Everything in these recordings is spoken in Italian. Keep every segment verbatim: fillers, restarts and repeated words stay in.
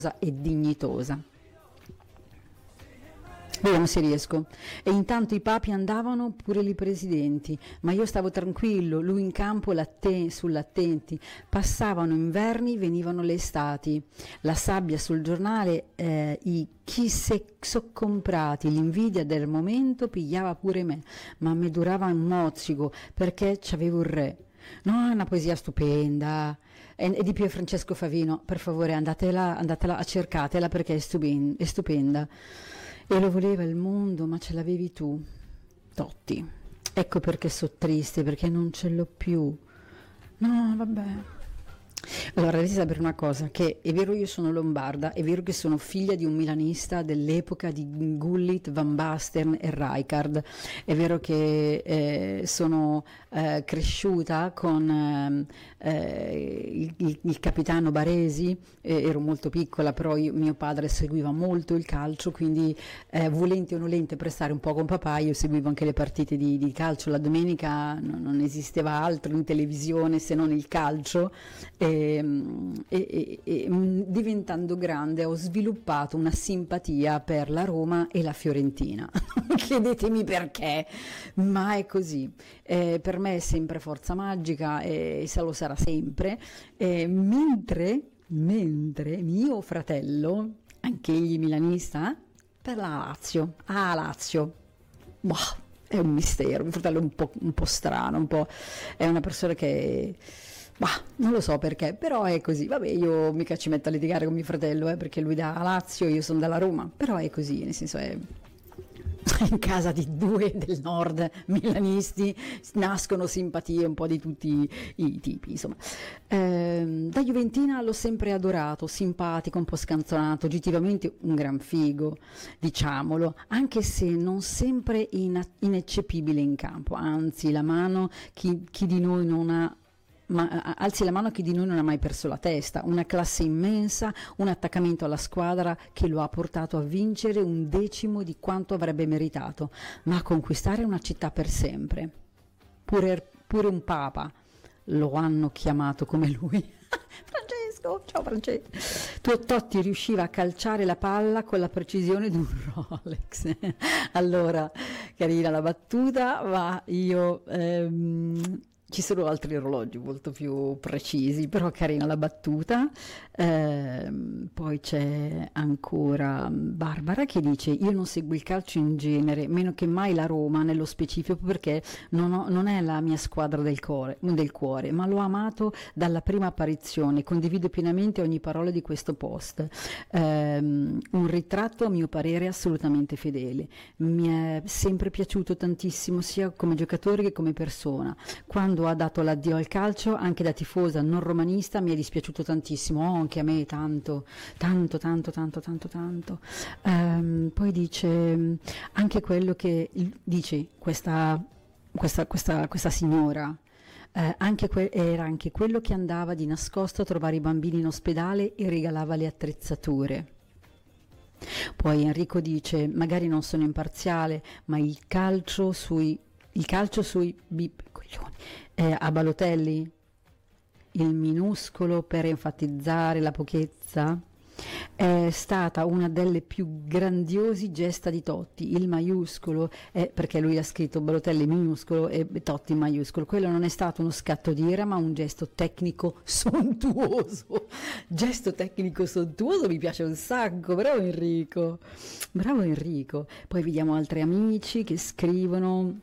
e dignitosa. Vediamo se riesco. E intanto i papi andavano, pure i presidenti, ma io stavo tranquillo, lui in campo l'atte- sull'attenti. Passavano inverni, venivano le estati. La sabbia sul giornale, eh, i chi se so comprati, l'invidia del momento pigliava pure me, ma mi durava un mozzico perché c'avevo il re. No, è una poesia stupenda. È, è di Pier Francesco Favino, per favore andatela, andatela a cercatela perché è, stupen- è stupenda. E lo voleva il mondo, ma ce l'avevi tu, Totti. Ecco perché so triste, perché non ce l'ho più. No, vabbè. Allora, devi sapere una cosa, che è vero io sono lombarda, è vero che sono figlia di un milanista dell'epoca di Gullit, Van Basten e Rijkaard, è vero che eh, sono eh, cresciuta con eh, eh, il, il, il capitano Baresi, eh, ero molto piccola, però io, mio padre seguiva molto il calcio, quindi eh, volente o nolente per stare un po' con papà, io seguivo anche le partite di, di calcio, la domenica no, non esisteva altro in televisione se non il calcio. E, e, e, e diventando grande ho sviluppato una simpatia per la Roma e la Fiorentina. Chiedetemi perché, ma è così. Eh, per me è sempre forza magica e se lo sarà sempre. Eh, mentre, mentre mio fratello, anche egli milanista, per la Lazio, ah Lazio, boh, è un mistero. Mio fratello è un po', un po' strano, un po', è una persona che bah, non lo so perché, però è così. Vabbè, io mica ci metto a litigare con mio fratello, eh, perché lui da Lazio, io sono dalla Roma, però è così, nel senso è in casa di due del nord milanisti nascono simpatie un po' di tutti i tipi, insomma. Eh, da Juventina l'ho sempre adorato, simpatico, un po' scanzonato, oggettivamente un gran figo, diciamolo, anche se non sempre in- ineccepibile in campo, anzi la mano chi, chi di noi non ha ma alzi la mano chi di noi non ha mai perso la testa, una classe immensa, un attaccamento alla squadra che lo ha portato a vincere un decimo di quanto avrebbe meritato, ma a conquistare una città per sempre. Pure, pure un papa lo hanno chiamato come lui. Francesco, ciao Francesco. Tu Totti riusciva a calciare la palla con la precisione di un Rolex. Allora, carina la battuta, ma io... Ehm, ci sono altri orologi molto più precisi, però carina la battuta. Eh, poi c'è ancora Barbara che dice: io non seguo il calcio in genere, meno che mai la Roma nello specifico, perché non, ho, non è la mia squadra del cuore, del cuore, ma l'ho amato dalla prima apparizione, condivido pienamente ogni parola di questo post. Eh, un ritratto a mio parere assolutamente fedele, mi è sempre piaciuto tantissimo sia come giocatore che come persona. Quando ha dato l'addio al calcio, anche da tifosa non romanista, mi è dispiaciuto tantissimo, oh, anche a me tanto, tanto, tanto, tanto, tanto, tanto. Um, poi dice anche quello che dice questa, questa, questa, questa signora. Eh, anche que- era anche quello che andava di nascosto a trovare i bambini in ospedale e regalava le attrezzature. Poi Enrico dice: magari non sono imparziale, ma il calcio sui il calcio sui bip, coglioni, eh, a Balotelli, il minuscolo per enfatizzare la pochezza, è stata una delle più grandiosi gesta di Totti. Il maiuscolo è perché lui ha scritto Balotelli minuscolo e Totti maiuscolo. Quello non è stato uno scatto di ira, ma un gesto tecnico sontuoso. Gesto tecnico sontuoso mi piace un sacco. Bravo Enrico, bravo Enrico. Poi vediamo altri amici che scrivono: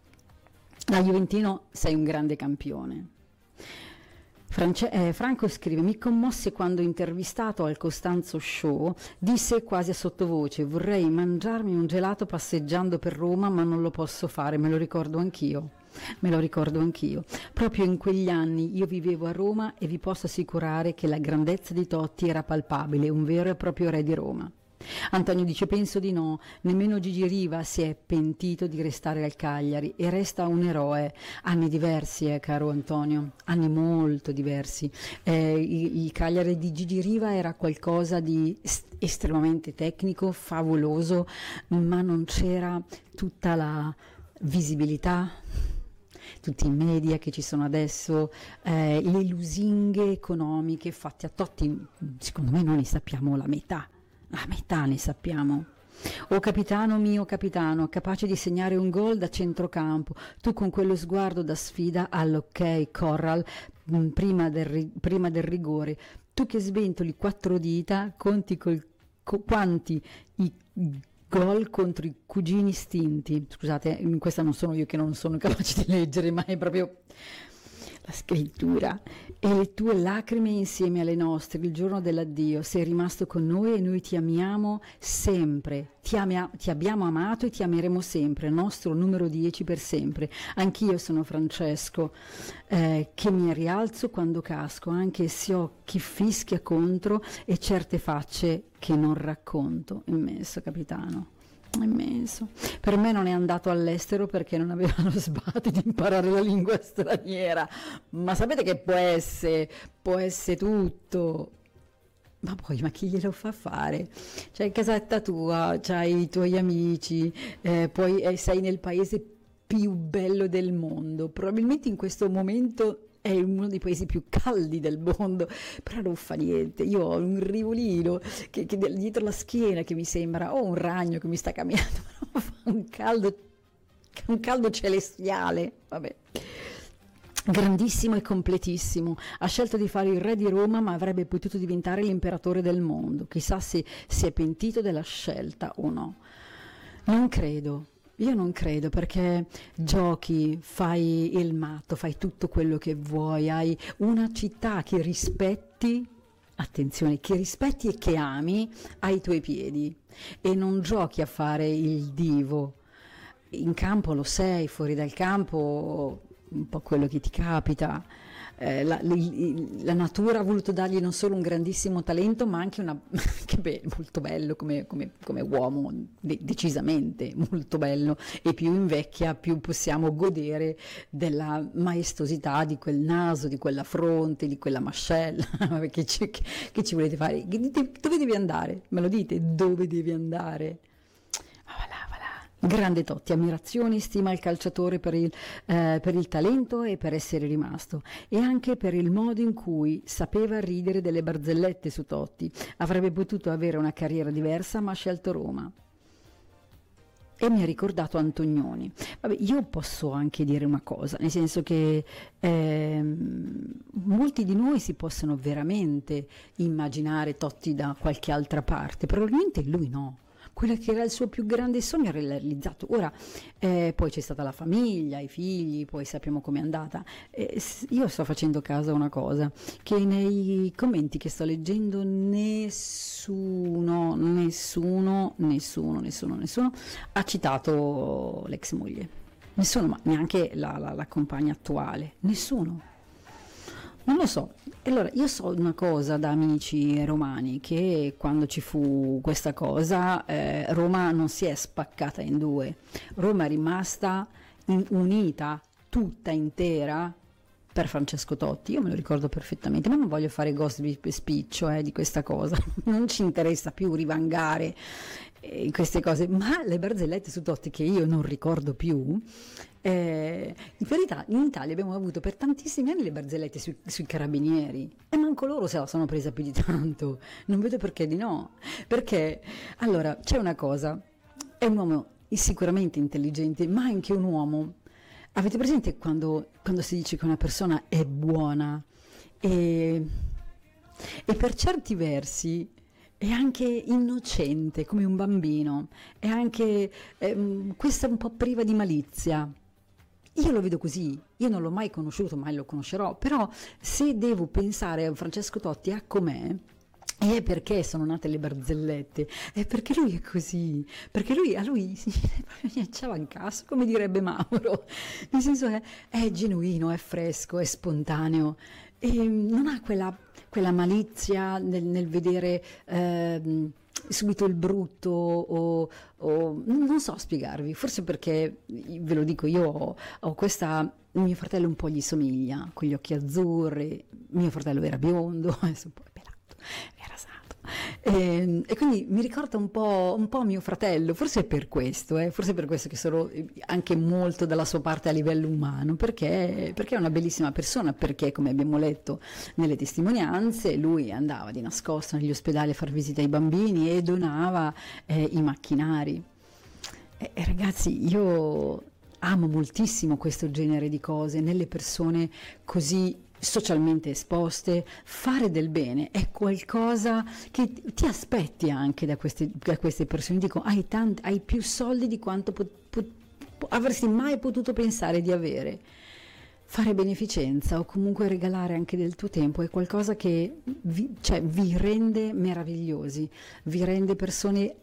da Juventino sei un grande campione. France- eh, Franco scrive: mi commosse quando intervistato al Costanzo Show disse quasi a sottovoce: vorrei mangiarmi un gelato passeggiando per Roma, ma non lo posso fare, me lo ricordo anch'io. Me lo ricordo anch'io. Proprio in quegli anni io vivevo a Roma e vi posso assicurare che la grandezza di Totti era palpabile, un vero e proprio re di Roma. Antonio dice: penso di no, nemmeno Gigi Riva si è pentito di restare al Cagliari e resta un eroe. Anni diversi, eh, caro Antonio, anni molto diversi. Eh, il, il Cagliari di Gigi Riva era qualcosa di est- estremamente tecnico, favoloso, ma non c'era tutta la visibilità, tutti i media che ci sono adesso, eh, le lusinghe economiche fatte a Totti, secondo me noi ne sappiamo la metà, la metà ne sappiamo. Oh capitano mio capitano, capace di segnare un gol da centrocampo, tu con quello sguardo da sfida all'ok Corral mh, prima, del ri- prima del rigore, tu che sventoli quattro dita, conti col, co- quanti i gol contro i cugini stinti. Scusate, in questa non sono io che non sono capace di leggere, ma è proprio la scrittura. E le tue lacrime insieme alle nostre il giorno dell'addio, sei rimasto con noi e noi ti amiamo sempre, ti, amia- ti abbiamo amato e ti ameremo sempre, nostro numero dieci per sempre. Anch'io sono Francesco, eh, che mi rialzo quando casco, anche se ho chi fischia contro e certe facce che non racconto. Immenso capitano, immenso. Per me non è andato all'estero perché non aveva lo sbatti di imparare la lingua straniera, ma sapete che può essere, può essere tutto. Ma poi, ma chi glielo fa fare? C'hai casetta tua, c'hai i tuoi amici, eh, poi eh, sei nel paese più bello del mondo, probabilmente in questo momento è uno dei paesi più caldi del mondo, però non fa niente. Io ho un rivolino che, che dietro la schiena che mi sembra, o un ragno che mi sta camminando, però fa un caldo, un caldo celestiale, vabbè. Grandissimo e completissimo, ha scelto di fare il re di Roma ma avrebbe potuto diventare l'imperatore del mondo, chissà se si è pentito della scelta o no. Non credo. Io non credo, perché giochi, fai il matto, fai tutto quello che vuoi, hai una città che rispetti, attenzione, che rispetti e che ami ai tuoi piedi, e non giochi a fare il divo. In campo lo sei, fuori dal campo un po' quello che ti capita. Eh, la, li, la natura ha voluto dargli non solo un grandissimo talento, ma anche una che beh, molto bello come, come, come uomo, de, decisamente molto bello, e più invecchia più possiamo godere della maestosità di quel naso, di quella fronte, di quella mascella. che, ci, che, che ci volete fare? Dove devi andare? Me lo dite? Dove devi andare? Grande Totti, ammirazione e stima al calciatore per il, eh, per il talento e per essere rimasto, e anche per il modo in cui sapeva ridere delle barzellette su Totti. Avrebbe potuto avere una carriera diversa, ma ha scelto Roma. E mi ha ricordato Antonioni. Vabbè, io posso anche dire una cosa, nel senso che ehm, molti di noi si possono veramente immaginare Totti da qualche altra parte, probabilmente lui no. Quello che era il suo più grande sogno era realizzato. Ora, eh, poi c'è stata la famiglia, i figli, poi sappiamo com'è andata. Eh, io sto facendo caso a una cosa, che nei commenti che sto leggendo nessuno, nessuno, nessuno, nessuno, nessuno ha citato l'ex moglie. Nessuno, ma neanche la, la, la compagna attuale. Nessuno. Non lo so. Allora, io so una cosa da amici romani, che quando ci fu questa cosa, eh, Roma non si è spaccata in due. Roma è rimasta in, unita, tutta intera, per Francesco Totti. Io me lo ricordo perfettamente, ma non voglio fare gossip e spiccio eh, di questa cosa. Non ci interessa più rivangare eh, queste cose, ma le barzellette su Totti che io non ricordo più. Eh, in verità in Italia abbiamo avuto per tantissimi anni le barzellette sui, sui carabinieri, e manco loro se la sono presa più di tanto. Non vedo perché di no, perché allora c'è una cosa, è un uomo sicuramente intelligente, ma anche un uomo, avete presente quando, quando si dice che una persona è buona e, e per certi versi è anche innocente come un bambino, è anche ehm, questa un po' priva di malizia. Io lo vedo così, io non l'ho mai conosciuto, mai lo conoscerò, però se devo pensare a Francesco Totti a com'è, è perché sono nate le barzellette, è perché lui è così, perché lui, a lui si ciao in caso, come direbbe Mauro, nel senso che è genuino, è fresco, è spontaneo, e non ha quella, quella malizia nel, nel vedere eh, subito il brutto, o, o non so spiegarvi, forse perché, ve lo dico, io ho, ho questa, mio fratello un po' gli somiglia, con gli occhi azzurri, mio fratello era biondo, adesso un po' è pelato, è rasato, E, e quindi mi ricorda un po', un po' mio fratello, forse è per questo, eh, forse è per questo che sono anche molto dalla sua parte a livello umano, perché, perché è una bellissima persona, perché come abbiamo letto nelle testimonianze, lui andava di nascosto negli ospedali a far visita ai bambini e donava eh, i macchinari. E, e ragazzi, io amo moltissimo questo genere di cose nelle persone così socialmente esposte. Fare del bene è qualcosa che ti aspetti anche da queste, da queste persone. Dico, hai, tanti, hai più soldi di quanto pot, pot, avresti mai potuto pensare di avere. Fare beneficenza o comunque regalare anche del tuo tempo è qualcosa che vi, cioè, vi rende meravigliosi, vi rende persone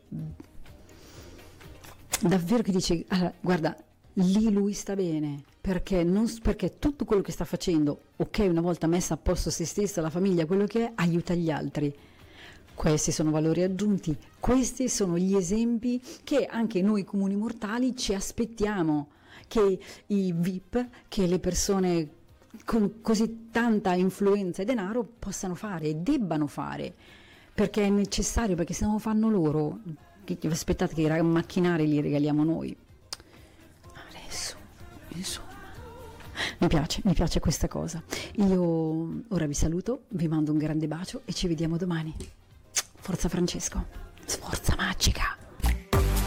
davvero che dici, allora, guarda, lì lui sta bene, perché, non, perché tutto quello che sta facendo, ok, una volta messa a posto se stessa, la famiglia, quello che è, aiuta gli altri. Questi sono valori aggiunti, questi sono gli esempi che anche noi comuni mortali ci aspettiamo, che i V I P, che le persone con così tanta influenza e denaro possano fare e debbano fare, perché è necessario, perché se non lo fanno loro, aspettate che i macchinari li regaliamo noi. Adesso, insomma, mi piace, mi piace questa cosa. Io ora vi saluto, vi mando un grande bacio e ci vediamo domani. Forza Francesco, sforza.